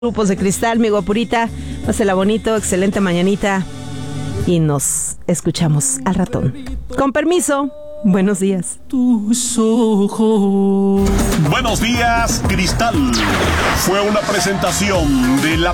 Grupos de Cristal, mi guapurita, pásela bonito, excelente mañanita y nos escuchamos al ratón. Con permiso, buenos días. Tus ojos. Buenos días, Cristal. Fue una presentación de la